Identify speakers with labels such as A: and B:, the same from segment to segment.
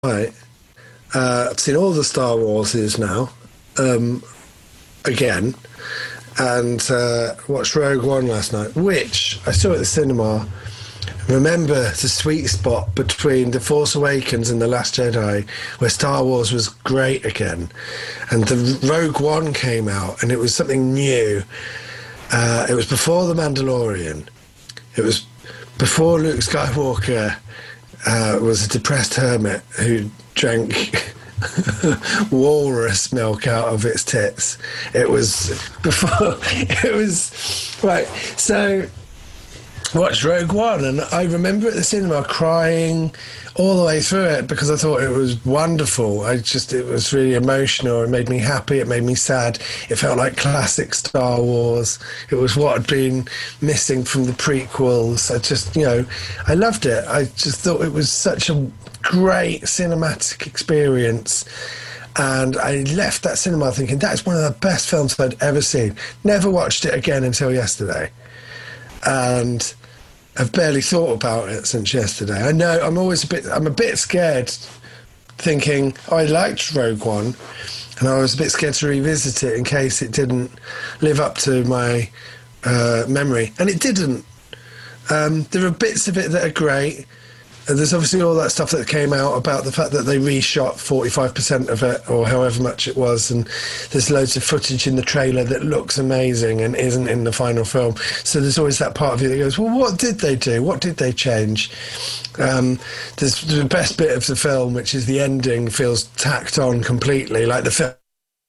A: night. I've seen all the Star Warses now, again, and watched Rogue One last night, which I saw at the cinema. Remember the sweet spot between The Force Awakens and The Last Jedi, where Star Wars was great again, and the Rogue One came out, and it was something new. It was before The Mandalorian. It was before Luke Skywalker was a depressed hermit who drank walrus milk out of its tits. It was before. It was right. So watched Rogue One, and I remember at the cinema crying all the way through it because I thought it was wonderful. It was really emotional. It made me happy. It made me sad. It felt like classic Star Wars. It was what had been missing from the prequels. I loved it. I just thought it was such a great cinematic experience. And I left that cinema thinking, that's one of the best films I'd ever seen. Never watched it again until yesterday. And I've barely thought about it since yesterday. I know I'm a bit scared, thinking I liked Rogue One, and I was a bit scared to revisit it in case it didn't live up to my memory, and it didn't. There are bits of it that are great. And there's obviously all that stuff that came out about the fact that they reshot 45% of it, or however much it was, and there's loads of footage in the trailer that looks amazing and isn't in the final film. So there's always that part of you that goes, well, what did they do? What did they change? There's the best bit of the film, which is the ending, feels tacked on completely, like the film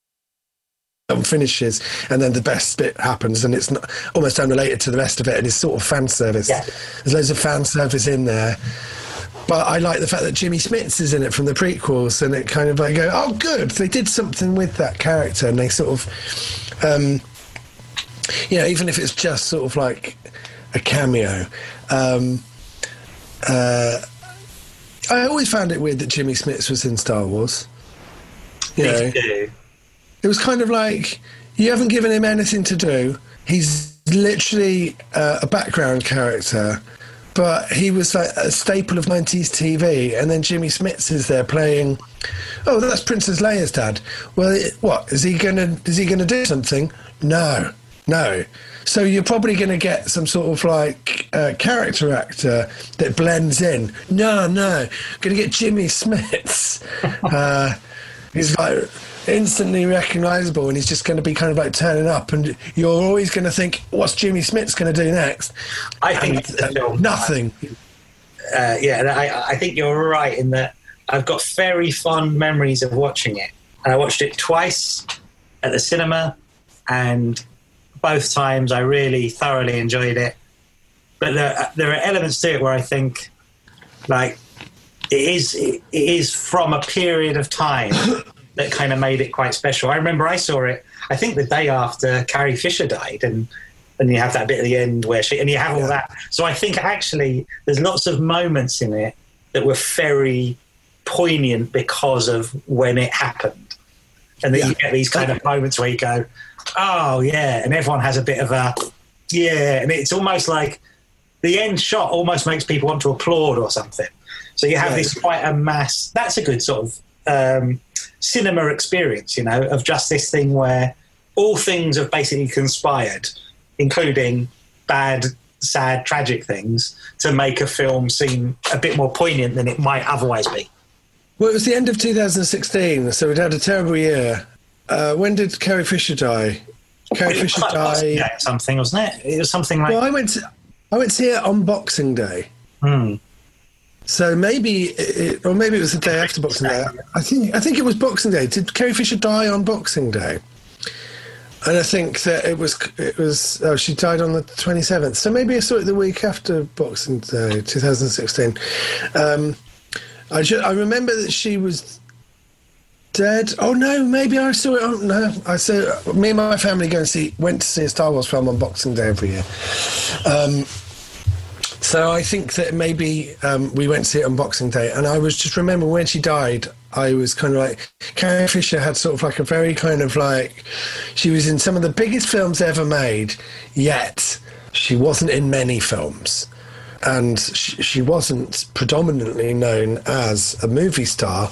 A: finishes and then the best bit happens, and it's not, almost unrelated to the rest of it, and it's sort of fan service. Yeah. There's loads of fan service in there. But I like the fact that Jimmy Smits is in it from the prequels, and it kind of like go, oh, good, they did something with that character, and they sort of, even if it's just sort of like a cameo. I always found it weird that Jimmy Smits was in Star Wars.
B: Me too.
A: It was kind of like, you haven't given him anything to do. He's literally a background character, but he was like a staple of 90s TV, and then Jimmy Smits is there playing, oh, that's Princess Leia's dad. Well, what, is he gonna do something? No. So you're probably going to get some sort of like character actor that blends in. No. Going to get Jimmy Smits. He's like instantly recognisable, and he's just going to be kind of like turning up, and you're always going to think, what's Jimmy Smits going to do next?
B: I think
A: nothing.
B: I think you're right in that I've got very fond memories of watching it. I watched it twice at the cinema, and both times I really thoroughly enjoyed it. But there are elements to it where I think, like, it is from a period of time that kind of made it quite special. I remember I saw it, I think the day after Carrie Fisher died, and you have that bit at the end where you have all that. So I think actually there's lots of moments in it that were very poignant because of when it happened. And then you get these kind of moments where you go, oh yeah, and everyone has a bit of a, yeah, and it's almost like the end shot almost makes people want to applaud or something. So you have this quite a mass, that's a good sort of cinema experience, of just this thing where all things have basically conspired, including bad, sad, tragic things, to make a film seem a bit more poignant than it might otherwise be.
A: Well, it was the end of 2016, so we'd had a terrible year. When did Carrie Fisher die? Carrie Fisher died...
B: something, wasn't it? It was something like...
A: Well, I went to see it on Boxing Day. So maybe it was the day after Boxing Day. I think it was Boxing Day. Did Carrie Fisher die on Boxing Day? And I think that it was she died on the 27th. So maybe I saw it the week after Boxing Day, 2016. I remember that she was dead. Oh no, maybe I saw it. Oh no, I saw me and my family went to see a Star Wars film on Boxing Day every year. So I think that maybe we went to see it on Boxing Day, and I was just remember when she died, I was kind of like, Carrie Fisher had sort of like a very kind of like, she was in some of the biggest films ever made, yet she wasn't in many films. and she wasn't predominantly known as a movie star.